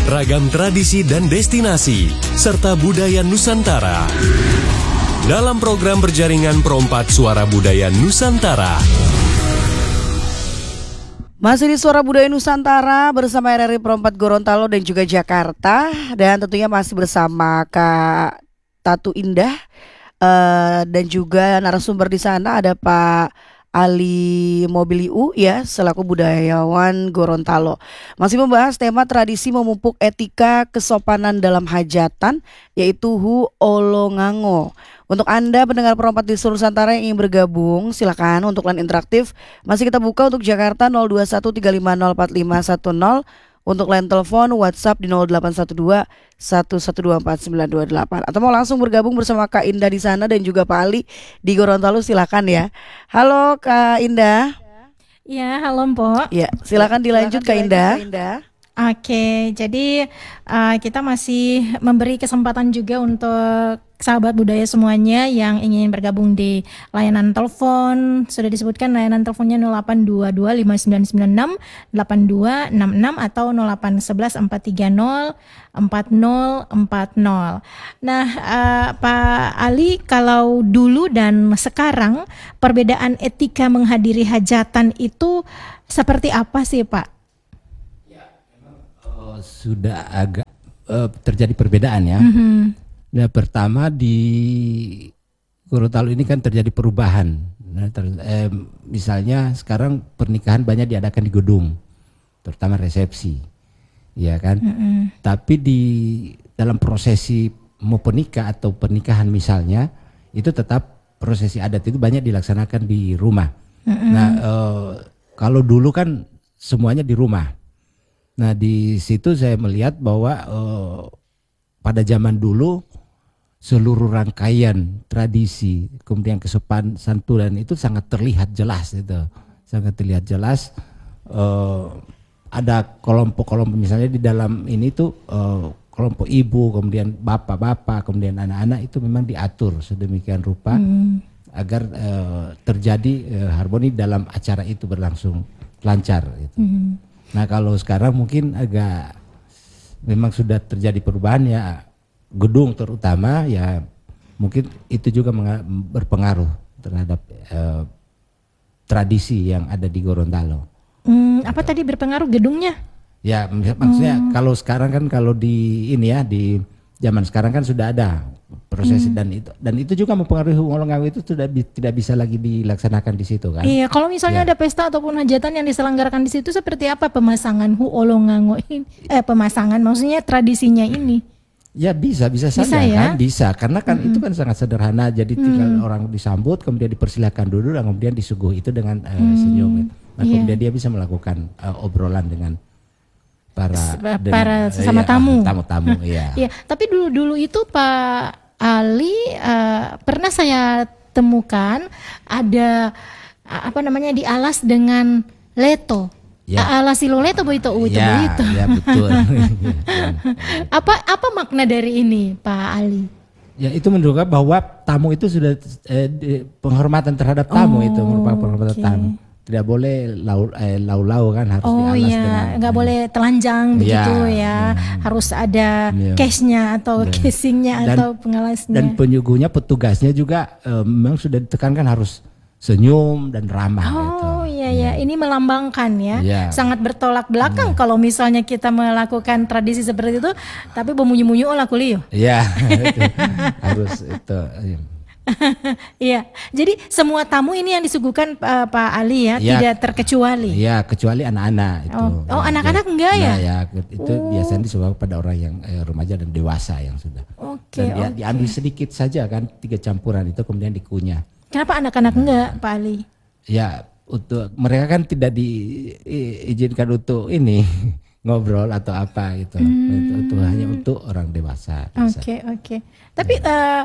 ragam tradisi dan destinasi, serta budaya Nusantara. Dalam program berjaringan Perompak Suara Budaya Nusantara. Masih di Suara Budaya Nusantara bersama RRI Perompak Gorontalo dan juga Jakarta. Dan tentunya masih bersama Kak Tatu Indah. Dan juga narasumber di sana ada Pak Ali Mobiliu ya, selaku budayawan Gorontalo. Masih membahas tema tradisi memupuk etika kesopanan dalam hajatan, yaitu Hu Olongango. Untuk Anda pendengar Perompak di seluruh Nusantara yang ingin bergabung, silakan untuk line interaktif. Masih kita buka untuk Jakarta 0213504510. Untuk line telepon WhatsApp di 0812-1124-928. Atau mau langsung bergabung bersama Kak Indah di sana dan juga Pak Ali di Gorontalo, silakan ya. Halo Kak Indah. Ya, halo Mpok. Ya, silakan dilanjut Kak Indah. Oke, jadi kita masih memberi kesempatan juga untuk sahabat budaya semuanya yang ingin bergabung di layanan telepon. Sudah disebutkan layanan teleponnya 0822-5996-8266 atau 0811-430-4040. Nah, Pak Ali, kalau dulu dan sekarang perbedaan etika menghadiri hajatan itu seperti apa sih Pak? Sudah agak terjadi perbedaan ya. Nah, pertama di Gorontalo ini kan terjadi perubahan. Nah, misalnya sekarang pernikahan banyak diadakan di gedung, terutama resepsi, ya kan. Tapi di dalam prosesi mau penikah atau pernikahan misalnya, itu tetap prosesi adat itu banyak dilaksanakan di rumah. Nah, kalau dulu kan semuanya di rumah. Nah, di situ saya melihat bahwa pada zaman dulu seluruh rangkaian tradisi, kemudian kesopanan santunan itu sangat terlihat jelas itu. Sangat terlihat jelas. Ada kelompok-kelompok misalnya di dalam ini tuh kelompok ibu, kemudian bapak-bapak, kemudian anak-anak itu memang diatur sedemikian rupa agar terjadi harmoni dalam acara itu berlangsung lancar gitu. Nah, kalau sekarang mungkin agak memang sudah terjadi perubahan ya, gedung terutama ya, mungkin itu juga berpengaruh terhadap tradisi yang ada di Gorontalo. Apa tadi berpengaruh gedungnya? Ya, maksudnya kalau sekarang kan, kalau di ini ya, di zaman sekarang kan sudah ada prosesi dan itu juga mempengaruhi Olongango itu sudah tidak bisa lagi dilaksanakan di situ kan. Iya, kalau misalnya ada pesta ataupun hajatan yang diselenggarakan di situ seperti apa pemasangan Hu Olongango ini? Pemasangan maksudnya tradisinya ini. Ya bisa saja ya? Kan, bisa karena kan itu kan sangat sederhana, jadi tinggal orang disambut, kemudian dipersilakan duduk dan kemudian disuguh itu dengan senyum. Nah, kemudian dia bisa melakukan obrolan dengan para sesama tamu. Tamu-tamu, iya. Iya, tapi dulu itu Pak Ali pernah saya temukan ada dialas dengan leto. Alas silo leto itu. Ya, betul. Apa makna dari ini, Pak Ali? Ya, itu menunjukkan bahwa tamu itu sudah penghormatan terhadap tamu, itu merupakan penghormatan tamu. Tidak boleh lau-lau kan, harus dialas dengan nggak boleh telanjang begitu ya. Harus ada case-nya atau casingnya atau pengalasnya. Dan penyuguhnya, petugasnya juga memang sudah ditekankan harus senyum dan ramah. Iya, ini melambangkan ya. Sangat bertolak belakang kalau misalnya kita melakukan tradisi seperti itu, tapi bemunyi-munyi laku liu. Iya, harus itu. Iya, jadi semua tamu ini yang disuguhkan Pak Ali ya, tidak terkecuali. Iya, kecuali anak-anak itu. Anak-anak enggak ya? Ya, itu biasanya disuguhkan pada orang yang remaja dan dewasa yang sudah. Dan diambil sedikit saja kan, 3 campuran itu kemudian dikunyah. Kenapa anak-anak enggak, Pak Ali? Ya, untuk mereka kan tidak diizinkan untuk ini ngobrol atau apa gitu. Itu hanya untuk orang dewasa. Oke. Tapi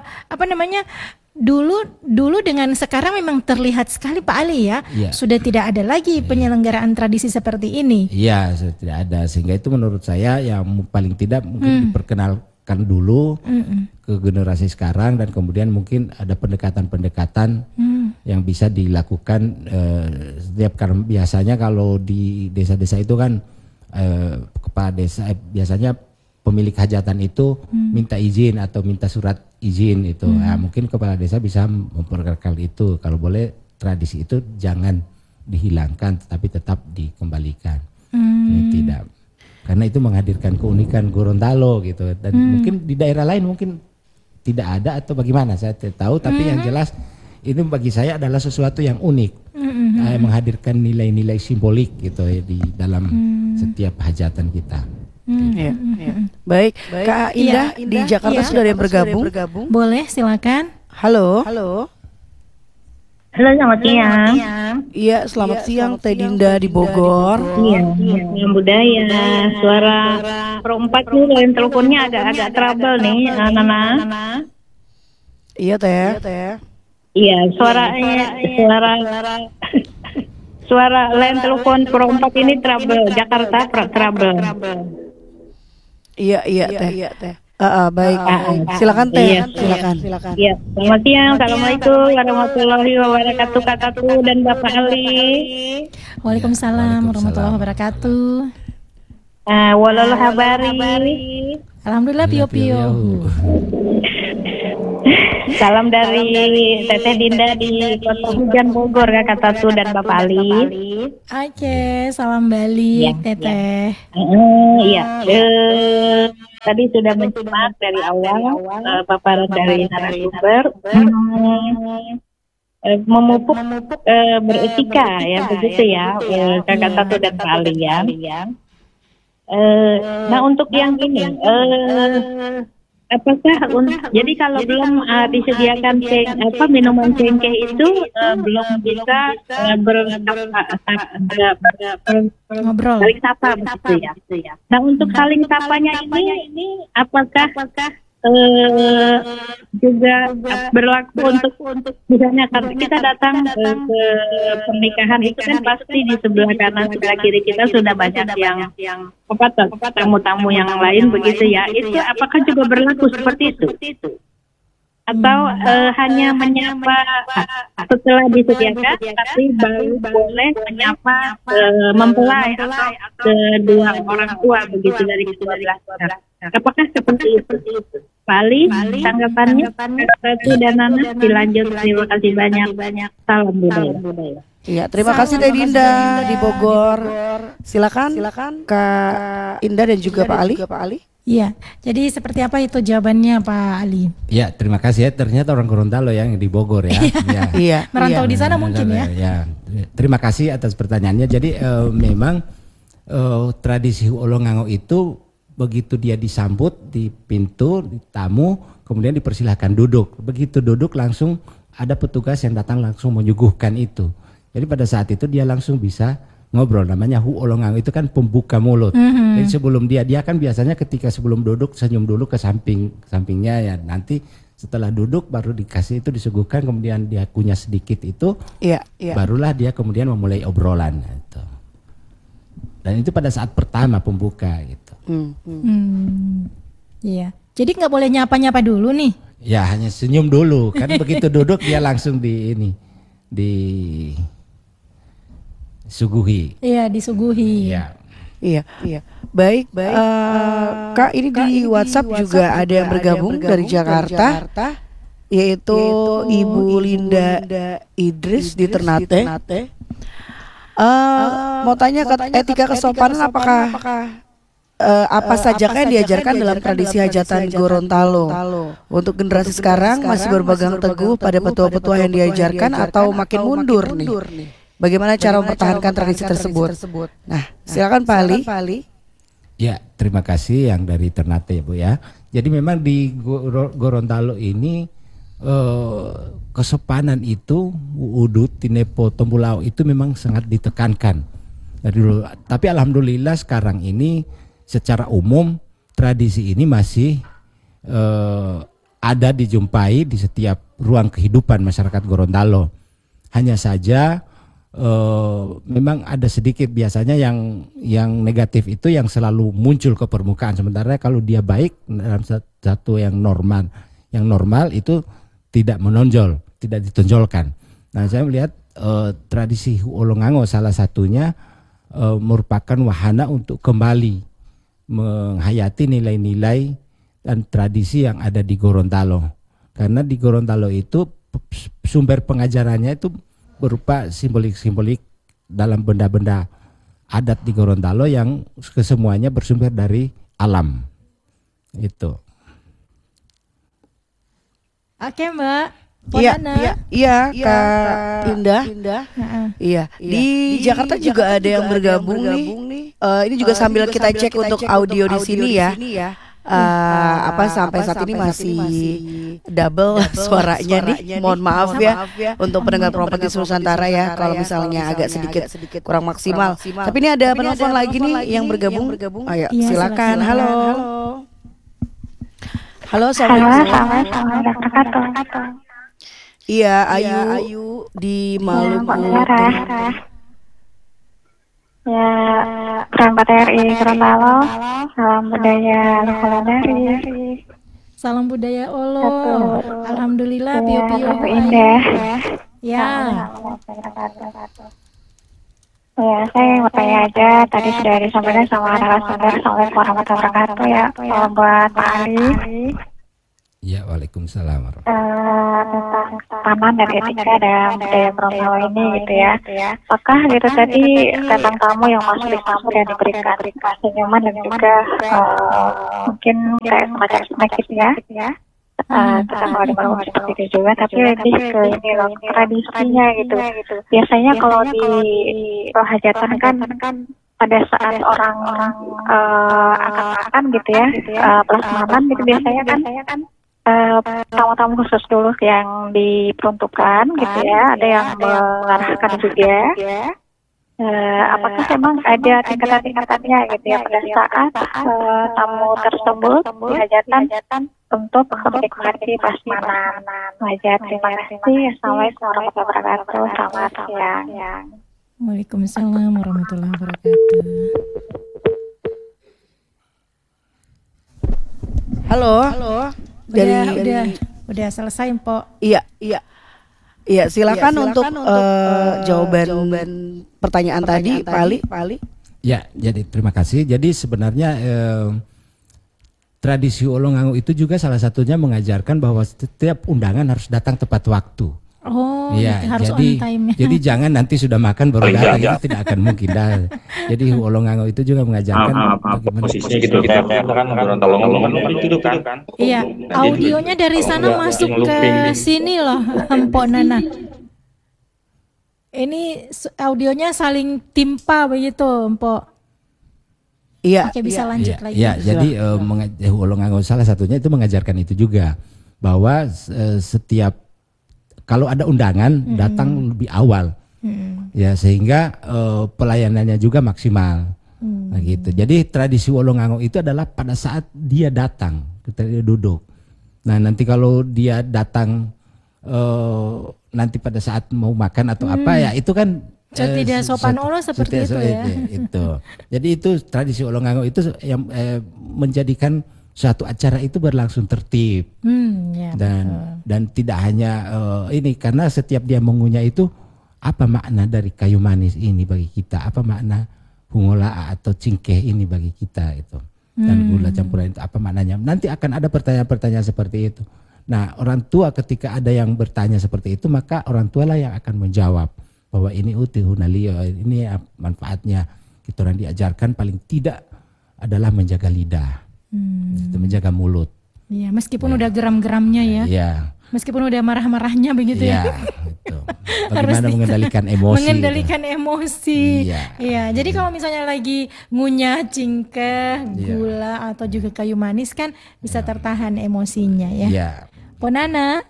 dulu dengan sekarang memang terlihat sekali Pak Ali ya. Sudah tidak ada lagi penyelenggaraan tradisi seperti ini. Iya, sudah tidak ada, sehingga itu menurut saya yang paling tidak mungkin diperkenalkan dulu ke generasi sekarang, dan kemudian mungkin ada pendekatan-pendekatan yang bisa dilakukan setiap, karena biasanya kalau di desa-desa itu kan kepala desa biasanya pemilik hajatan itu minta izin atau minta surat izin itu. Nah, mungkin kepala desa bisa memperkenalkan itu. Kalau boleh tradisi itu jangan dihilangkan tapi tetap dikembalikan. Tidak. Karena itu menghadirkan keunikan Gorontalo gitu. Dan mungkin di daerah lain mungkin tidak ada atau bagaimana saya tidak tahu, tapi yang jelas ini bagi saya adalah sesuatu yang unik. Menghadirkan nilai-nilai simbolik gitu ya di dalam setiap hajatan kita. Ya. Baik, Kak Indah di Jakarta sudah ada yang bergabung. Boleh, silakan. Halo. Halo, selamat siang. Iya, selamat siang Teh Dinda di Bogor. Iya, yang budaya. Suara perempat nih, lain teleponnya agak trouble nih, Nana. Iya, Teh. Iya, suara lain telepon perempat ini trouble. Jakarta trouble. Iya, Teh. Baik. Silakan Teh. Iya. Silakan. Iya, selamat siang. Assalamualaikum warahmatullahi wabarakatuh, Kak Tatu dan Bapak Ali. Waalaikumsalam warahmatullahi wabarakatuh. Walal habari. Alhamdulillah pio-pio. Salam dari Teteh Dinda di Kota Hujan Bogor, Kak Tatu dan Bapak Ali. Oke, salam balik Teteh. Iya. Tadi sudah menyimak dari awal paparan dari narasumber. Memupuk beretika ya, begitu ya, Kakak Tatu dan Pak Ali ya. Nah, untuk yang ini apakah jadi kalau belum disediakan minuman cengkeh itu belum bisa Ngobrol. saling sapa begitu ya. Nah, untuk saling sapanya ini apakah juga berlaku untuk misalnya kalau kita datang ke pernikahan itu kan pasti di sebelah kanan sebelah kiri kita sudah banyak yang tamu-tamu yang lain begitu ya. Itu apakah juga berlaku seperti itu? Atau hanya menyapa setelah disediakan tapi baru boleh menyapa mempelai atau kedua orang tua begitu dari kedua belah pihak. Apakah seperti itu? Pali, tanggapannya Satu dan Nana dilanjut. Terima kasih banyak. Salam budaya. Iya, terima kasih Teh Dinda di Bogor. Silakan Kak Indah dan juga Pak Ali. Iya, jadi seperti apa itu jawabannya Pak Ali? Ya, terima kasih ya. Ternyata orang Gorontalo yang di Bogor ya. Iya. Merantau di sana mungkin ya. Ya, terima kasih atas pertanyaannya. Jadi memang tradisi Olongango itu begitu dia disambut di pintu, di tamu, kemudian dipersilahkan duduk. Begitu duduk langsung ada petugas yang datang langsung menyuguhkan itu. Jadi pada saat itu dia langsung bisa ngobrol, namanya Hu Olongango itu kan pembuka mulut. Jadi sebelum dia kan biasanya ketika sebelum duduk senyum dulu ke sampingnya ya, nanti setelah duduk baru dikasih itu disuguhkan, kemudian dia kunyah sedikit itu, barulah dia kemudian memulai obrolan itu. Dan itu pada saat pertama pembuka gitu. Iya. Jadi nggak boleh nyapa-nyapa dulu nih? Ya hanya senyum dulu kan begitu duduk dia langsung disuguhi. Iya, disuguhi. Iya. Baik. Kak, ini di WhatsApp juga ada yang bergabung dari Jakarta, yaitu Ibu Linda Idris di Ternate. Mau tanya etika kesopanan apakah apa saja yang diajarkan dalam tradisi hajatan Gorontalo? Untuk generasi sekarang masih berpegang teguh pada petua-petua yang diajarkan atau makin mundur nih? Bagaimana cara mempertahankan tradisi tersebut? Nah, silakan Pak Ali. Ya, terima kasih yang dari Ternate ya Bu ya. Jadi memang di Gorontalo ini kesopanan itu udut, tinepo, tembulau itu memang sangat ditekankan dari dulu. Tapi alhamdulillah sekarang ini secara umum tradisi ini masih ada dijumpai di setiap ruang kehidupan masyarakat Gorontalo. Hanya saja memang ada sedikit biasanya yang negatif itu yang selalu muncul ke permukaan. Sementara kalau dia baik dalam satu yang normal itu tidak menonjol, tidak ditonjolkan. Nah, saya melihat tradisi Olongango salah satunya merupakan wahana untuk kembali menghayati nilai-nilai dan tradisi yang ada di Gorontalo. Karena di Gorontalo itu sumber pengajarannya itu berupa simbolik-simbolik dalam benda-benda adat di Gorontalo yang kesemuanya bersumber dari alam. Itu. Oke, Mbak. Iya, Ponana. iya, Kak Indah. Iya, di Jakarta juga ada yang bergabung nih. Ini juga sambil kita cek untuk audio di sini ya. Sampai saat ini masih double suaranya nih. Mohon maaf ya untuk pendengar Perompak di Nusantara ya kalau misalnya agak sedikit kurang maksimal. Tapi ini ada penelpon lagi nih yang bergabung. Ayo, silakan. Halo. Halo, assalamualaikum. Iya, Ayu di Maluku. Ya, perangkat RI Gorontalo, salam budaya Lokolodari. Salam budaya Olo. Alhamdulillah, pio-pio. Indah. Ya. Ya, saya mau tanya aja. Tadi sudah disampaikan sama narasumber. Assalamualaikum warahmatullahi wabarakatuh ya. Salam buat Pak Ali. Ya, waalaikumsalam. Tentang taman dan etika dan budaya Gorontalo ini gitu ya. Apakah gitu tadi tentang tamu yang masuk di tamu dan diberikan senyuman dan juga mungkin kayak semacam snack gitu ya. Kita kalau di Maluku seperti itu juga, tapi lebih ke ini loh tradisinya gitu. Biasanya kalau di hajatan kan pada saat orang akan gitu ya, prasmanan gitu biasanya kan tamu-tamu khusus dulu yang diperuntukkan gitu ya, ada yang mengarahkan juga. Apakah memang ada tingkatan-tingkatannya gitu ya pada saat tamu tersebut di hajatan untuk menikmati prasmanan hajat? Terima kasih. Assalamualaikum warahmatullahi wabarakatuh. Selamat siang. Waalaikumsalam warahmatullahi wabarakatuh. Halo. Udah selesai, Mpok. Iya. Silakan untuk jawaban pertanyaan tadi, Pak Ali. Ya, jadi terima kasih. Jadi sebenarnya tradisi Olongango itu juga salah satunya mengajarkan bahwa setiap undangan harus datang tepat waktu. Oh, ya, harus jadi, on time. Jadi jangan nanti sudah makan baru datang, itu tidak akan mungkin. Jadi Olongango itu juga mengajarkan bagaimana posisinya gitu. Kayak kan Gorontalo ngomong itu kan. Iya, audionya dari sana masuk ke sini loh, Empok Nana. Ini audionya saling timpa begitu, Empok. Iya. Oke, bisa lanjut lagi. Iya, jadi Olongango salah satunya itu mengajarkan itu juga bahwa setiap kalau ada undangan datang lebih awal, ya sehingga pelayanannya juga maksimal, nah, gitu. Jadi tradisi Olongango itu adalah pada saat dia datang, ketika dia duduk. Nah nanti kalau dia datang nanti pada saat mau makan atau apa ya itu kan tidak sopan Olo seperti itu ya. Itu. Jadi itu tradisi Olongango itu yang menjadikan suatu acara itu berlangsung tertib dan tidak hanya ini karena setiap dia mengunyah itu apa makna dari kayu manis ini bagi kita, apa makna hungola atau cingkeh ini bagi kita itu dan gula campuran itu apa maknanya. Nanti akan ada pertanyaan-pertanyaan seperti itu. Nah orang tua ketika ada yang bertanya seperti itu maka orang tua lah yang akan menjawab bahwa ini uti hunalio, ini manfaatnya. Kita orang diajarkan paling tidak adalah menjaga lidah. Menjaga mulut. Iya, meskipun udah geram-geramnya ya. Iya. Meskipun udah marah-marahnya begitu ya. Gitu. Bagaimana mengendalikan emosi. Mengendalikan emosi. Iya. Jadi kalau misalnya lagi ngunyah cingkeh, gula atau juga kayu manis kan bisa tertahan emosinya ya. Iya. Ponana.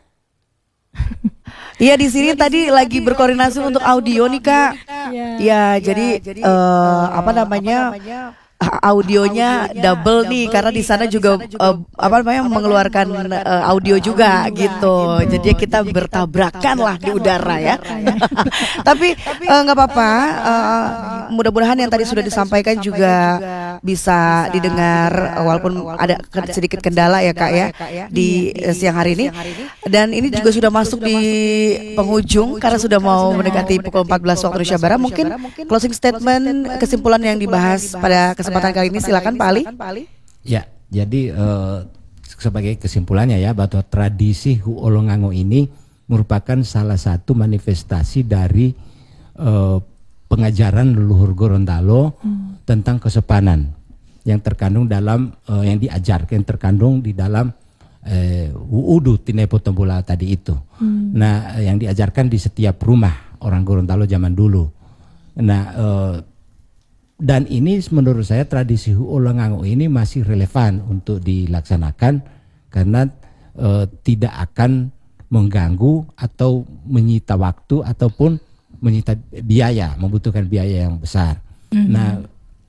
Iya di sini tadi lagi berkoordinasi untuk audio nih Kak. Iya, jadi apa namanya? Audionya double nih karena di sana juga mengeluarkan audio juga gitu. Jadi kita bertabrakan lah di udara ya. Tapi nggak apa-apa. Mudah-mudahan yang tadi sudah disampaikan juga bisa didengar walaupun ada sedikit kendala ya Kak ya di siang hari ini. Dan ini juga sudah masuk di penghujung karena sudah mau mendekati pukul 14 waktu Indonesia Barat. Mungkin closing statement kesimpulan yang dibahas pada kesempatan kesempatan kali ini. Silakan Pak Ali. Ya, jadi sebagai kesimpulannya ya, bahwa tradisi Huolongango ini merupakan salah satu manifestasi dari pengajaran leluhur Gorontalo tentang kesopanan yang terkandung dalam yang terkandung di dalam Uudu Tinepo Tombola tadi itu. Nah, yang diajarkan di setiap rumah orang Gorontalo zaman dulu. Nah, dan ini menurut saya tradisi Huolongango ini masih relevan untuk dilaksanakan karena tidak akan mengganggu atau menyita waktu ataupun menyita biaya, membutuhkan biaya yang besar. Nah,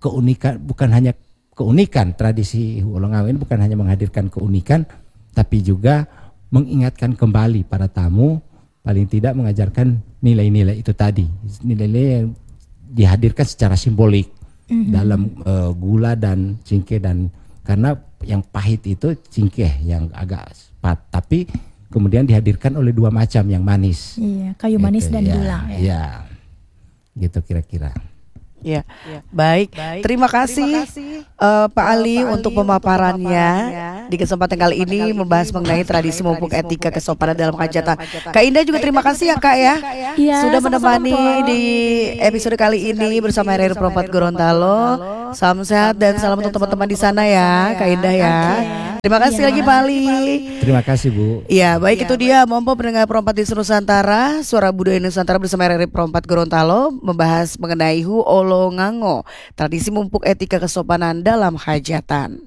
keunikan tradisi Huolongango ini bukan hanya menghadirkan keunikan, tapi juga mengingatkan kembali para tamu, paling tidak mengajarkan nilai-nilai itu tadi, nilai-nilai yang dihadirkan secara simbolik dalam gula dan cingkeh, dan karena yang pahit itu cingkeh yang agak sepat, tapi kemudian dihadirkan oleh dua macam yang manis. Iya, kayu manis dan gula. Ya, gitu kira-kira. Ya, baik. Terima kasih Pak Ali untuk pemaparannya di kesempatan kali ini membahas mengenai tradisi mumpung etika kesopanan dalam hajatan. Kak Indah juga terima kasih ya Kak ya, sudah menemani di episode kali ini bersama RRI Pro 4 Gorontalo. Salam sehat dan salam untuk teman-teman di sana ya Kak Indah ya. Terima kasih lagi Pak Ali. Terima kasih Bu. Ya, baik itu dia Mompo pendengar Pro 4 di Nusantara, Suara Budaya Nusantara bersama RRI Pro 4 Gorontalo membahas mengenai Huolongango, tradisi mumpuk etika kesopanan dalam hajatan.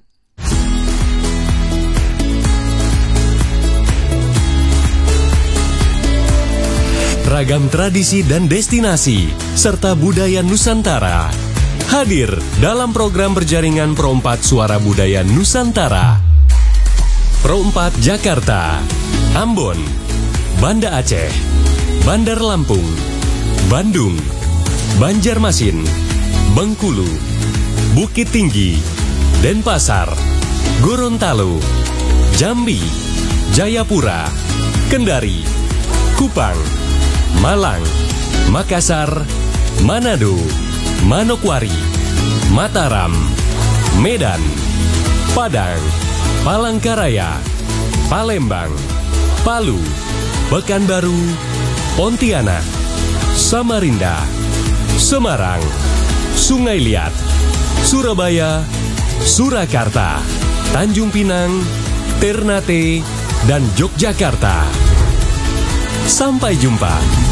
Ragam tradisi dan destinasi serta budaya Nusantara hadir dalam program berjaringan Pro 4 Suara Budaya Nusantara. Pro 4 Jakarta, Ambon, Banda Aceh, Bandar Lampung, Bandung, Banjarmasin, Bengkulu, Bukit Tinggi, Denpasar, Gorontalo, Jambi, Jayapura, Kendari, Kupang, Malang, Makassar, Manado, Manokwari, Mataram, Medan, Padang, Palangkaraya, Palembang, Palu, Pekanbaru, Pontianak, Samarinda, Semarang, Sungai Liat, Surabaya, Surakarta, Tanjung Pinang, Ternate, dan Yogyakarta. Sampai jumpa.